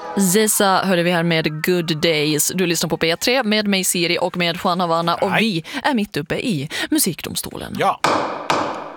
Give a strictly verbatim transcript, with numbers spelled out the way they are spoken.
Zessa hörde vi här med Good Days. Du lyssnar på P tre med mig Siri och med Juan Havana. Och vi är mitt uppe i Musikdomstolen. Ja.